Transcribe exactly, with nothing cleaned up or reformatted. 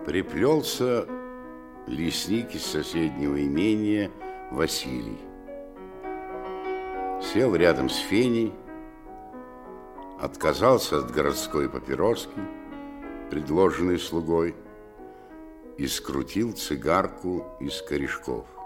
Приплелся лесник из соседнего имения Василий. Сел рядом с Феней, отказался от городской папироски, предложенной слугой, и скрутил цигарку из корешков.